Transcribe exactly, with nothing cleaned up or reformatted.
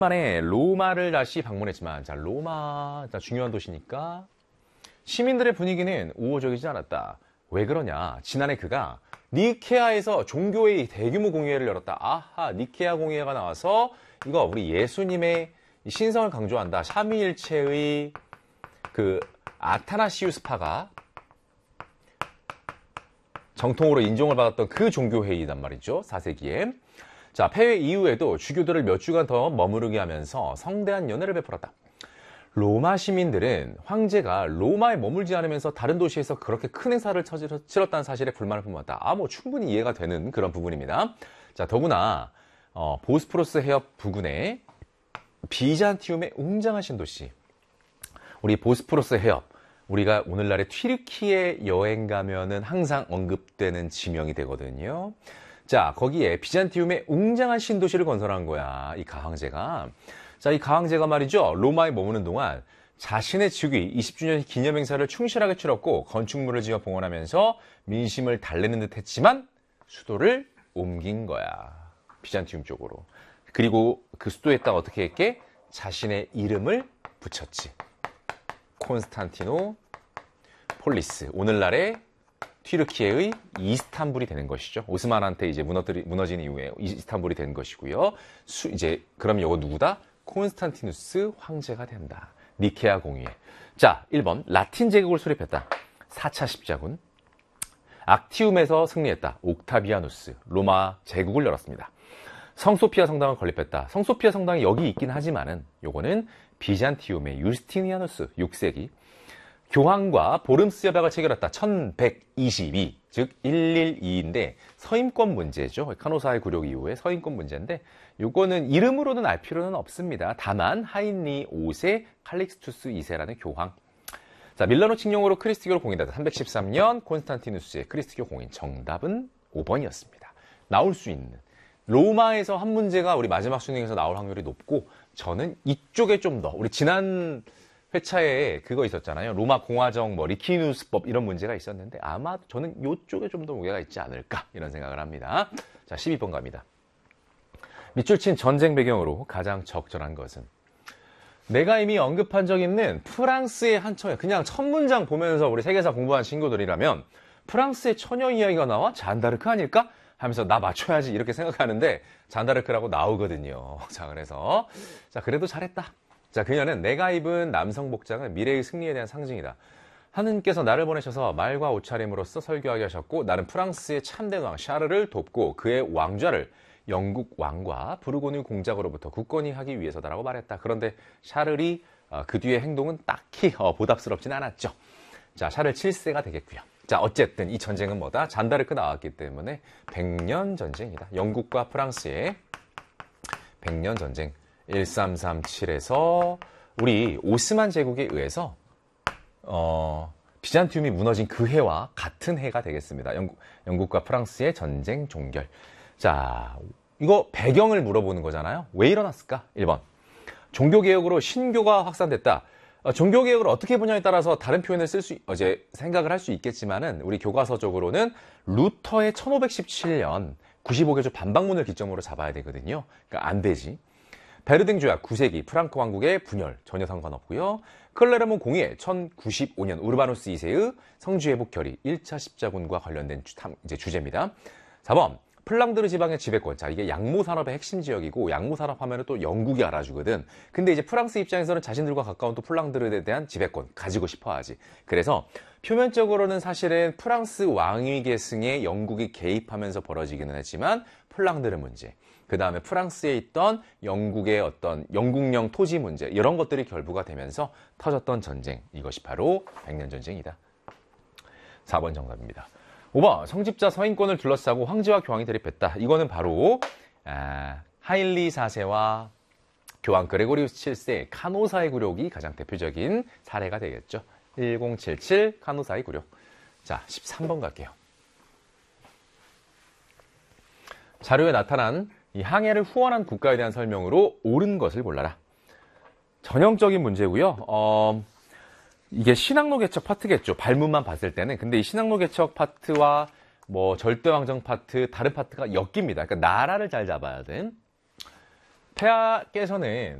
만에 로마를 다시 방문했지만, 자, 로마, 자, 중요한 도시니까 시민들의 분위기는 우호적이지 않았다. 왜 그러냐? 지난해 그가 니케아에서 종교회의 대규모 공회를 열었다. 아하, 니케아 공회가 나와서 이거 우리 예수님의 신성을 강조한다. 삼위일체의 그 아타나시우스파가 정통으로 인정을 받았던 그 종교회의단 말이죠. 사 세기에. 자, 폐회 이후에도 주교들을 몇 주간 더 머무르게 하면서 성대한 연회를 베풀었다. 로마 시민들은 황제가 로마에 머물지 않으면서 다른 도시에서 그렇게 큰 행사를 치렀다는 사실에 불만을 품었다. 아, 뭐 충분히 이해가 되는 그런 부분입니다. 자, 더구나 어, 보스포러스 해협 부근에 비잔티움의 웅장한 신도시, 우리 보스포러스 해협, 우리가 오늘날의 튀르키예 여행 가면은 항상 언급되는 지명이 되거든요. 자, 거기에 비잔티움의 웅장한 신도시를 건설한 거야, 이 가황제가. 자, 이 가황제가 말이죠, 로마에 머무는 동안 자신의 즉위 이십 주년 기념 행사를 충실하게 치렀고 건축물을 지어 봉헌하면서 민심을 달래는 듯 했지만 수도를 옮긴 거야, 비잔티움 쪽으로. 그리고 그 수도에다가 어떻게 했게? 자신의 이름을 붙였지. 콘스탄티노 폴리스, 오늘날의 튀르키예의 이스탄불이 되는 것이죠. 오스만한테 이제 무너뜨리, 무너진 이후에 이스탄불이 된 것이고요. 수, 이제 그럼 이거 누구다? 콘스탄티누스 황제가 된다. 니케아 공의회. 자, 일 번 라틴 제국을 수립했다. 사 차 십자군. 악티움에서 승리했다. 옥타비아누스. 로마 제국을 열었습니다. 성소피아 성당을 건립했다. 성소피아 성당이 여기 있긴 하지만은 요거는 비잔티움의 유스티니아누스 육 세기. 교황과 보름스 협약을 체결했다. 천백이십이, 즉 백십이인데 서임권 문제죠. 카노사의 굴욕 이후에 서임권 문제인데 요거는 이름으로는 알 필요는 없습니다. 다만 하인리 오 세, 칼릭스투스 이 세라는 교황. 자, 밀라노 칙령으로 크리스티교를 공인했다. 삼백십삼 년 콘스탄티누스의 크리스티교 공인. 정답은 오 번이었습니다. 나올 수 있는. 로마에서 한 문제가 우리 마지막 수능에서 나올 확률이 높고, 저는 이쪽에 좀 더, 우리 지난 회차에 그거 있었잖아요. 로마 공화정, 뭐 리키누스법 이런 문제가 있었는데 아마 저는 이쪽에 좀 더 무게가 있지 않을까 이런 생각을 합니다. 자, 십이 번 갑니다. 밑줄 친 전쟁 배경으로 가장 적절한 것은? 내가 이미 언급한 적 있는 프랑스의 한 처녀, 그냥 첫 문장 보면서 우리 세계사 공부한 친구들이라면 프랑스의 처녀 이야기가 나와? 잔다르크 아닐까? 하면서 나 맞춰야지 이렇게 생각하는데 잔다르크라고 나오거든요. 자, 그래서 자, 그래도 잘했다. 자, 그녀는 내가 입은 남성 복장은 미래의 승리에 대한 상징이다. 하느님께서 나를 보내셔서 말과 옷차림으로써 설교하게 하셨고, 나는 프랑스의 참된 왕 샤르를 돕고 그의 왕좌를 영국 왕과 부르고뉴 공작으로부터 굳건히 하기 위해서다라고 말했다. 그런데 샤르이 그 뒤의 행동은 딱히 보답스럽진 않았죠. 자, 샤르 칠 세가 되겠고요. 자, 어쨌든 이 전쟁은 뭐다? 잔다르크 나왔기 때문에 백년 전쟁이다. 영국과 프랑스의 백년 전쟁. 일삼삼칠에서 우리 오스만 제국에 의해서 어, 비잔티움이 무너진 그 해와 같은 해가 되겠습니다. 영국, 영국과 프랑스의 전쟁 종결. 자, 이거 배경을 물어보는 거잖아요. 왜 일어났을까? 일 번 종교개혁으로 신교가 확산됐다. 어, 종교개혁을 어떻게 보냐에 따라서 다른 표현을 쓸 수, 어제 생각을 할 수 있겠지만은 우리 교과서적으로는 루터의 천오백십칠 년 구십오 개조 반박문을 기점으로 잡아야 되거든요. 그러니까 안 되지. 베르등 조약 구 세기 프랑크 왕국의 분열 전혀 상관없고요. 클레르몬 공의회 천구십오 년 우르바누스 이 세의 성지회복 결의 일 차 십자군과 관련된 주, 이제 주제입니다. 사 번 플랑드르 지방의 지배권. 자, 이게 양모 산업의 핵심 지역이고 양모 산업 하면은 또 영국이 알아주거든. 근데 이제 프랑스 입장에서는 자신들과 가까운 또 플랑드르에 대한 지배권 가지고 싶어 하지. 그래서 표면적으로는 사실은 프랑스 왕위 계승에 영국이 개입하면서 벌어지기는 했지만 플랑드르 문제, 그 다음에 프랑스에 있던 영국의 어떤 영국령 토지 문제, 이런 것들이 결부가 되면서 터졌던 전쟁, 이것이 바로 백년 전쟁이다. 사 번 정답입니다. 오 번 성직자 서인권을 둘러싸고 황제와 교황이 대립했다. 이거는 바로 아, 하인리 사 세와 교황 그레고리우스 칠 세 카노사의 굴욕이 가장 대표적인 사례가 되겠죠. 천칠십칠 카노사의 굴욕. 자, 십삼 번 갈게요. 자료에 나타난 이 항해를 후원한 국가에 대한 설명으로 옳은 것을 골라라. 전형적인 문제고요. 어, 이게 신학로 개척 파트겠죠. 발문만 봤을 때는. 근데 이 신학로 개척 파트와 뭐 절대왕정 파트, 다른 파트가 엮입니다. 그러니까 나라를 잘 잡아야 돼. 폐하께서는